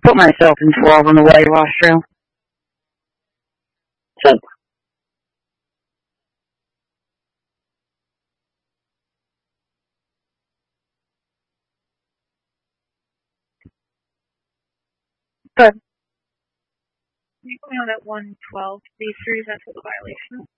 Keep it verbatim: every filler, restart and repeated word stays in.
put myself in twelve on the whitewash trail. So, Can you put me on that one twelve, B three? That's what the violation is.